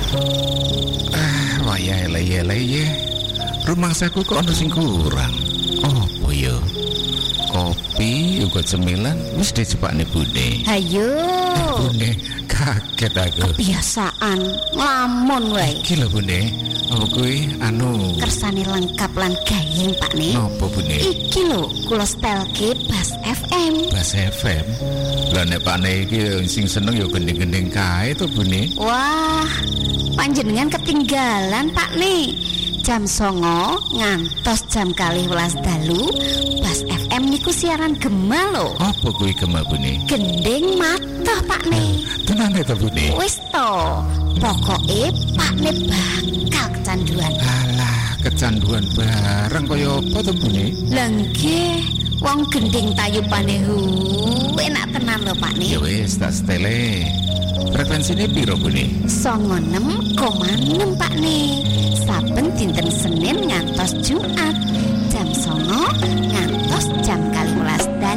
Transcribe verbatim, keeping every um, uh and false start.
Ah, wayah eleh-eleh. Rumangsaku kok ana sing kurang. Opo ya? Kopi uga cemilan wis dicepakne Bune. Hayo. Bune kaget aku. Kebiasaan nglamun wae. Iki lho Bune. Apa kuwi anu Kersane lengkap lan gayeng Pak Ne. napa Bune? Iki lho kula setelke Bas F M. Bas F M. Lah nek Pak Ne iki sing seneng ya gending-gending kae to Bune. Wah, panjenengan ketinggalan Pak Ne. Jam songo ngantos jam kalih welas dalu Bas F M niku siaran gema lho. Apa kuwi gema Bune? Gending matoh Pak Ne. Tenan to Bune. Wis to, pokoke Pak Ne bakal kecanduan. Alah, kecanduan barang kaya apa to Bune? Lah nggih, wong gending tayupane hu enak tenan lho Pak Ne. Ya wis tak setele. Frekuensine piro Bune? songo enem koma enam Pak Ne. Saben dinten Senin ngantos Jumat jam songo ngantos jam kalih welas